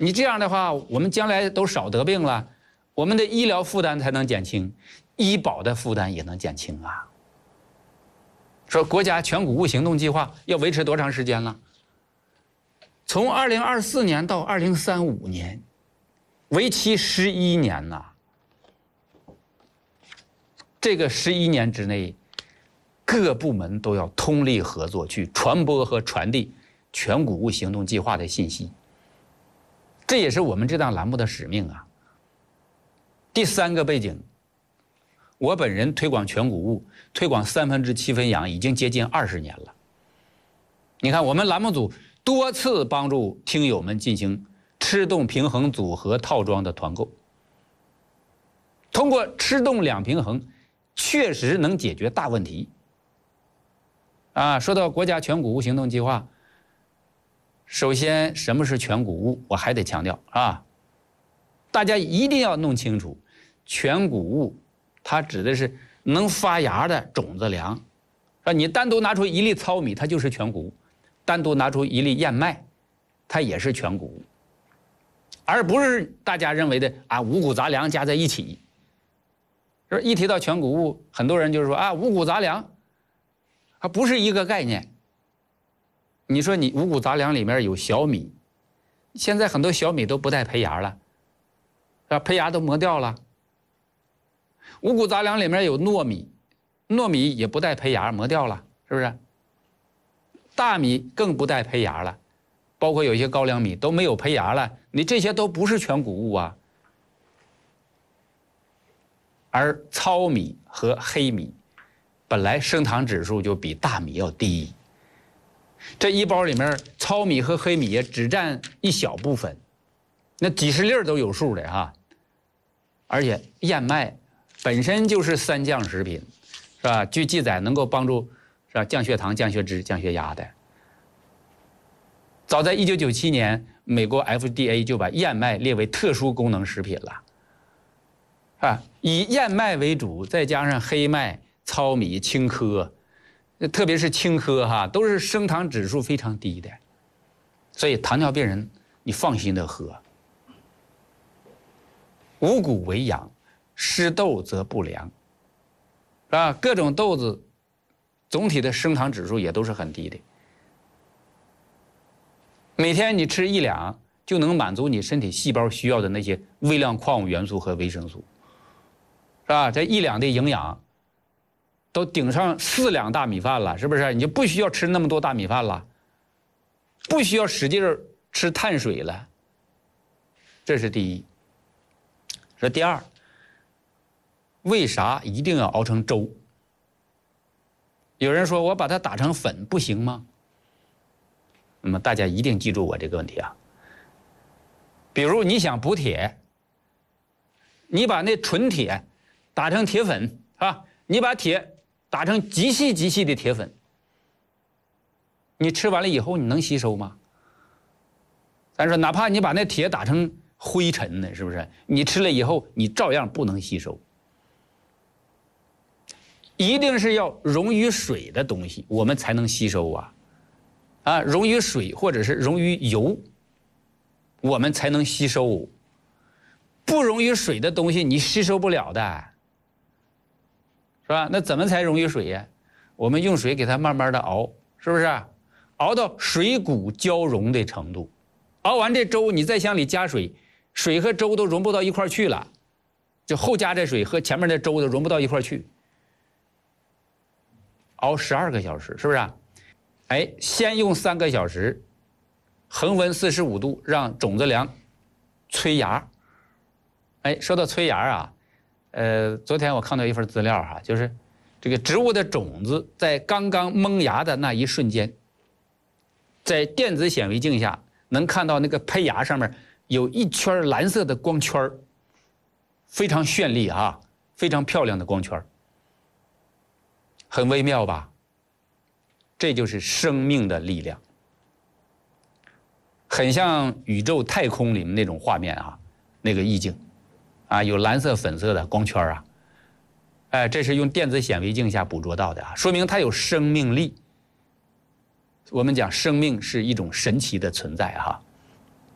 你这样的话，我们将来都少得病了，我们的医疗负担才能减轻，医保的负担也能减轻啊。说国家全谷物行动计划要维持多长时间了？从2024年到2035年，为期11年呐。这个11年之内，各部门都要通力合作，去传播和传递全谷物行动计划的信息。这也是我们这档栏目的使命啊。第三个背景，我本人推广全谷物、推广7/3分养已经接近20年了。你看，我们栏目组多次帮助听友们进行吃动平衡组合套装的团购，通过吃动两平衡，确实能解决大问题。说到国家全谷物行动计划，首先什么是全谷物，我还得强调大家一定要弄清楚，全谷物它指的是能发芽的种子粮，你单独拿出1粒糙米，它就是全谷物；单独拿出1粒燕麦，它也是全谷物，而不是大家认为的五谷杂粮加在一起。一提到全谷物，很多人就是说五谷杂粮，它不是一个概念。你说你五谷杂粮里面有小米，现在很多小米都不带胚芽了，胚芽都磨掉了。五谷杂粮里面有糯米，糯米也不带胚芽，磨掉了，是不是？大米更不带胚芽了，包括有一些高粱米都没有胚芽了，你这些都不是全谷物啊。而糙米和黑米本来升糖指数就比大米要低，这一包里面糙米和黑米也只占一小部分，那几十粒都有数的而且燕麦本身就是3降食品，是吧？据记载能够帮助是吧降血糖、降血脂、降血压的。早在1997年，美国 FDA 就把燕麦列为特殊功能食品了。以燕麦为主，再加上黑麦、糙米、青稞，特别是青稞都是升糖指数非常低的，所以糖尿病人你放心的喝。五谷为养，失豆则不良，各种豆子总体的升糖指数也都是很低的。每天你吃1两，就能满足你身体细胞需要的那些微量矿物元素和维生素。这1两的营养都顶上4两大米饭了，是不是？你就不需要吃那么多大米饭了，不需要使劲吃碳水了。这是第一。这第二，为啥一定要熬成粥？有人说我把它打成粉不行吗？那么大家一定记住我这个问题比如你想补铁，你把那纯铁打成铁粉你把铁打成极细极细的铁粉，你吃完了以后你能吸收吗？咱说哪怕你把那铁打成灰尘呢，是不是？你吃了以后你照样不能吸收。一定是要溶于水的东西我们才能吸收溶于水或者是溶于油我们才能吸收，不溶于水的东西你吸收不了的，是吧？那怎么才溶于水呀？我们用水给它慢慢的熬，是不是？熬到水谷交融的程度，熬完这粥你再向里加水，水和粥都融不到一块去了，就后加这水和前面的粥都融不到一块去，熬12个小时，是不是？先用3个小时，恒温45度让种子粮催芽。说到催芽昨天我看到一份资料就是这个植物的种子在刚刚萌芽的那一瞬间，在电子显微镜下能看到那个胚芽上面有一圈蓝色的光圈，非常绚丽非常漂亮的光圈，很微妙吧？这就是生命的力量，很像宇宙太空里面那种画面那个意境有蓝色粉色的光圈这是用电子显微镜下捕捉到的说明它有生命力。我们讲生命是一种神奇的存在